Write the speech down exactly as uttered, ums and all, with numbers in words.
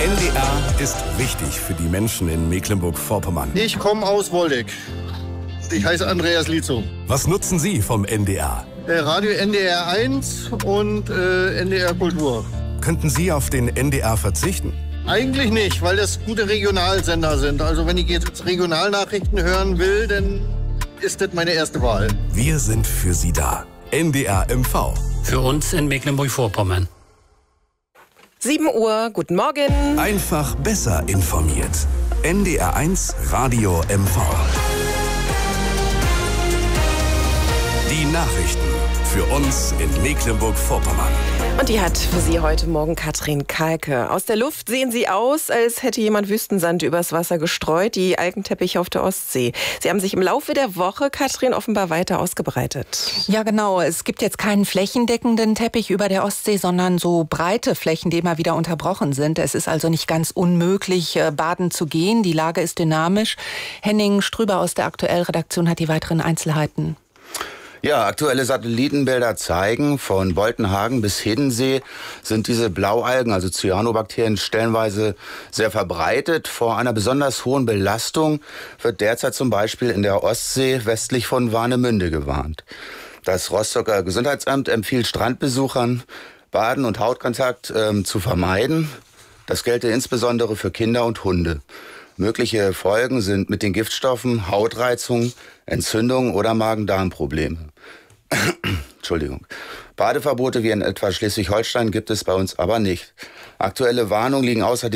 N D R ist wichtig für die Menschen in Mecklenburg-Vorpommern. Ich komme aus Woldeck. Ich heiße Andreas Lietzow. Was nutzen Sie vom N D R? Äh, Radio N D R eins und äh, N D R Kultur. Könnten Sie auf den N D R verzichten? Eigentlich nicht, weil das gute Regionalsender sind. Also wenn ich jetzt Regionalnachrichten hören will, dann ist das meine erste Wahl. Wir sind für Sie da. N D R M V. Für uns in Mecklenburg-Vorpommern. sieben Uhr, guten Morgen. Einfach besser informiert. N D R eins Radio M V. Die Nachrichten für uns in Mecklenburg-Vorpommern. Und die hat für Sie heute Morgen Katrin Kalke. Aus der Luft sehen sie aus, als hätte jemand Wüstensand übers Wasser gestreut, die Algenteppiche auf der Ostsee. Sie haben sich im Laufe der Woche, Katrin, offenbar weiter ausgebreitet. Ja, genau. Es gibt jetzt keinen flächendeckenden Teppich über der Ostsee, sondern so breite Flächen, die immer wieder unterbrochen sind. Es ist also nicht ganz unmöglich, baden zu gehen. Die Lage ist dynamisch. Henning Strüber aus der Aktuell-Redaktion hat die weiteren Einzelheiten. Ja, aktuelle Satellitenbilder zeigen, von Boltenhagen bis Hiddensee sind diese Blaualgen, also Cyanobakterien, stellenweise sehr verbreitet. Vor einer besonders hohen Belastung wird derzeit zum Beispiel in der Ostsee westlich von Warnemünde gewarnt. Das Rostocker Gesundheitsamt empfiehlt Strandbesuchern, Baden und Hautkontakt ähm, zu vermeiden. Das gelte insbesondere für Kinder und Hunde. Mögliche Folgen sind mit den Giftstoffen Hautreizung, Entzündung oder Magen-Darm-Probleme. Entschuldigung. Badeverbote wie in etwa Schleswig-Holstein gibt es bei uns aber nicht. Aktuelle Warnungen liegen außerdem